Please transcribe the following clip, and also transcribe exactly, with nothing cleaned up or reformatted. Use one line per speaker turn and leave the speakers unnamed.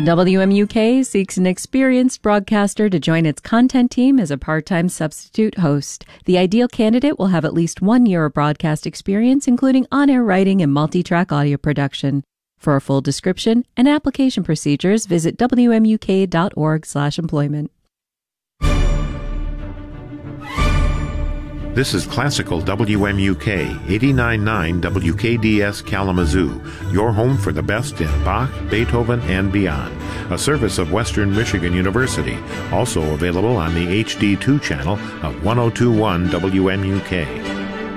W M U K seeks an experienced broadcaster to join its content team as a part-time substitute host. The ideal candidate will have at least one year of broadcast experience, including on-air writing and multi-track audio production. For a full description and application procedures, visit W M U K dot org slash employment.
This is Classical W M U K, eighty-nine point nine W K D S Kalamazoo, your home for the best in Bach, Beethoven, and beyond. A service of Western Michigan University, also available on the H D two channel of one oh two point one W M U K.